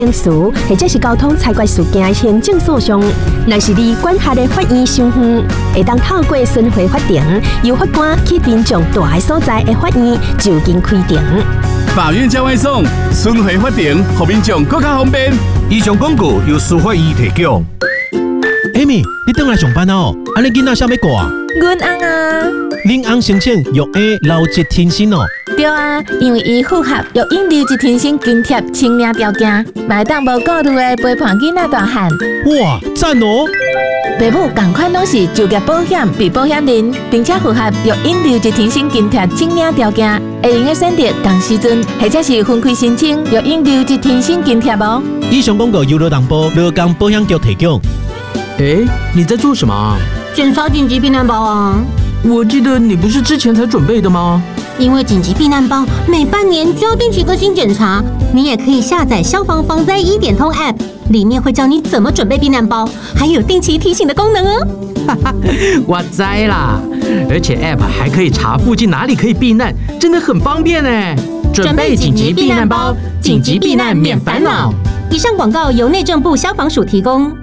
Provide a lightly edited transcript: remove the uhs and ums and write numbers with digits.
刑事或者是交通裁决事件的行政诉讼，若是你管辖的法院伤远，会当透过巡回法庭，由法官去民众大的所在的法院就近开庭。 法院叫外送，巡回法庭，让民众更加方便。 以上广告由司法院提供。 Amy， 你回来上班哦？啊，你囡仔啥要过啊？ 阮翁啊， 恁翁申請育婴留职停薪哦。 对啊，因为伊符合育婴留职停薪津贴清领条件，买当无顾虑的陪伴囡仔大汉。 哇，赞哦！ 父母同款拢是就业保险被保险人，并且符合育婴留职停薪津贴清领条件，会用的选择同时阵，或者是分开申请育婴留职停薪津贴哦。 以上广告由劳动部劳工保险局提供。 你在做什么啊？ 检查紧急避难包啊！ 我记得你不是之前才准备的吗？ 因为紧急避难包每半年就要定期更新检查，你也可以下载消防防灾1点通 App， 里面会教你怎么准备避难包，还有定期提醒的功能哦。 我知啦，而且 App 还可以查附近哪里可以避难，真的很方便哎！准备紧急避难包，紧急避难免烦恼。 以上广告由内政部消防署提供。